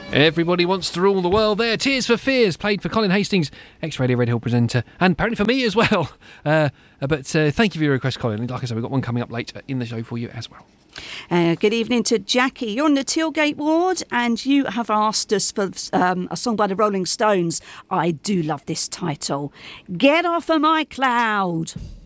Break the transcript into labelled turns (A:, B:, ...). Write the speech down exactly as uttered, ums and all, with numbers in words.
A: Everybody Wants to Rule the World there. Tears for Fears, played for Colin Hastings, ex-Radio Red Hill presenter, and apparently for me as well. Uh, but uh, thank you for your request, Colin. Like I said, we've got one coming up later in the show for you as well.
B: Uh, good evening to Jackie. You're in the Tilgate ward and you have asked us for um, a song by the Rolling Stones. I do love this title. Get Off of My Cloud.